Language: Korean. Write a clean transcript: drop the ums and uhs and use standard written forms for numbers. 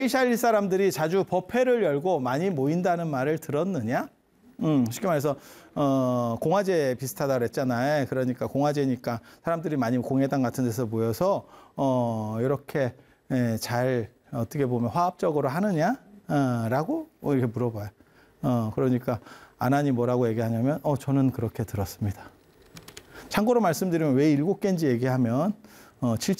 이스라엘 사람들이 자주 법회를 열고 많이 모인다는 말을 들었느냐? 쉽게 말해서 공화제 비슷하다 그랬잖아요. 그러니까 공화제니까 사람들이 많이 공회당 같은 데서 모여서 이렇게 잘 어떻게 보면 화합적으로 하느냐? 라고 이렇게 물어봐요. 그러니까 아난이 뭐라고 얘기하냐면 저는 그렇게 들었습니다. 참고로 말씀드리면 왜 7개인지 얘기하면